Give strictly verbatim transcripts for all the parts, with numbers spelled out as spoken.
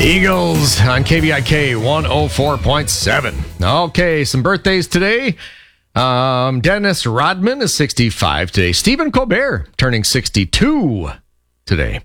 Eagles on K B I K one oh four point seven. Okay, some birthdays today. Um, Dennis Rodman is sixty-five today. Stephen Colbert turning sixty-two today.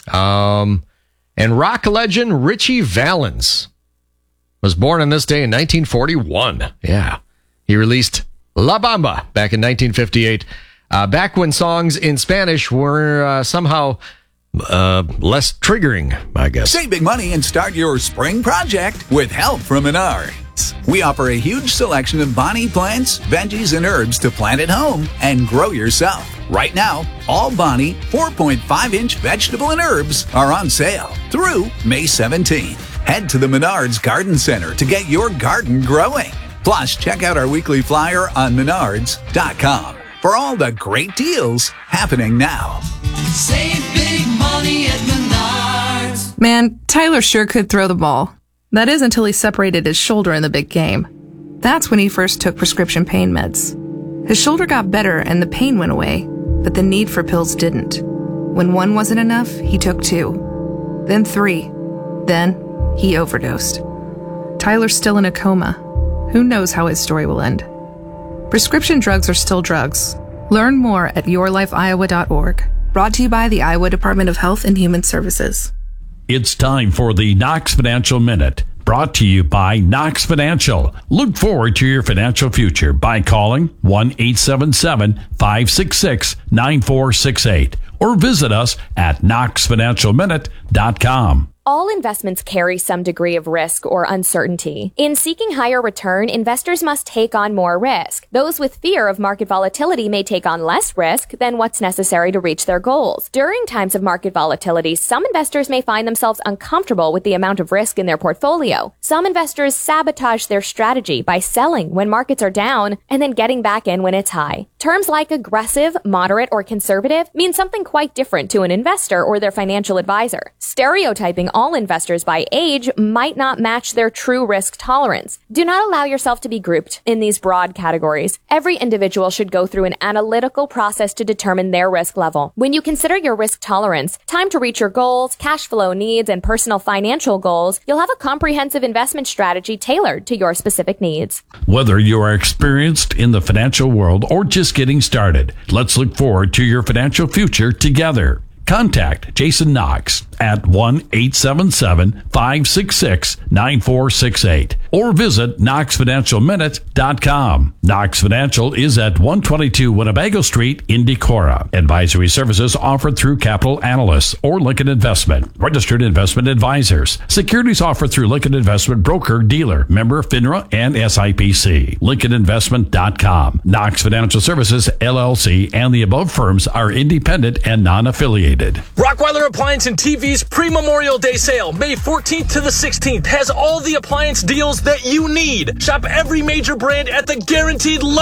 Um, and rock legend Richie Valens was born on this day in nineteen forty-one. Yeah. He released La Bamba back in nineteen fifty-eight. Uh, back when songs in Spanish were uh, somehow uh, less triggering, I guess. Save big money and start your spring project with help from Menards. We offer a huge selection of Bonnie plants, veggies, and herbs to plant at home and grow yourself. Right now, all Bonnie four point five inch vegetable and herbs are on sale through May seventeenth. Head to the Menards Garden Center to get your garden growing. Plus, check out our weekly flyer on menards dot com for all the great deals happening now. Save big money at Menards. Man, Tyler sure could throw the ball. That is until he separated his shoulder in the big game. That's when he first took prescription pain meds. His shoulder got better and the pain went away, but the need for pills didn't. When one wasn't enough, he took two. Then three. Then he overdosed. Tyler's still in a coma. Who knows how his story will end? Prescription drugs are still drugs. Learn more at your life iowa dot org. Brought to you by the Iowa Department of Health and Human Services. It's time for the Knox Financial Minute, brought to you by Knox Financial. Look forward to your financial future by calling one eight seven seven, five six six, nine four six eight or visit us at knox financial minute dot com. All investments carry some degree of risk or uncertainty. In seeking higher return, investors must take on more risk. Those with fear of market volatility may take on less risk than what's necessary to reach their goals. During times of market volatility, some investors may find themselves uncomfortable with the amount of risk in their portfolio. Some investors sabotage their strategy by selling when markets are down and then getting back in when it's high. Terms like aggressive, moderate, or conservative mean something quite different to an investor or their financial advisor. Stereotyping all investors by age might not match their true risk tolerance. Do not allow yourself to be grouped in these broad categories. Every individual should go through an analytical process to determine their risk level. When you consider your risk tolerance, time to reach your goals, cash flow needs, and personal financial goals, you'll have a comprehensive investment strategy tailored to your specific needs. Whether you are experienced in the financial world or just getting started, let's look forward to your financial future together. Contact Jason Knox at one eight seven seven, five six six, nine four six eight or visit knox financial minute dot com. Knox Financial is at one twenty-two Winnebago Street in Decorah. Advisory services offered through Capital Analysts or Lincoln Investment, registered investment advisors. Securities offered through Lincoln Investment Broker Dealer, member FINRA and S I P C. lincoln investment dot com. Knox Financial Services, L L C, and the above firms are independent and non-affiliated. Rockweiler Appliance and T V's pre-Memorial Day sale, May fourteenth to the sixteenth, has all the appliance deals that you need. Shop every major brand at the guaranteed low